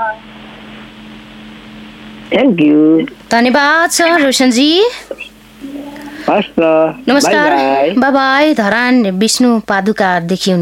Thank you. धन्यवाद छ रोशनजी। हस् त, नमस्कार, by by. By. Dharan Vishnu पादुकादेखि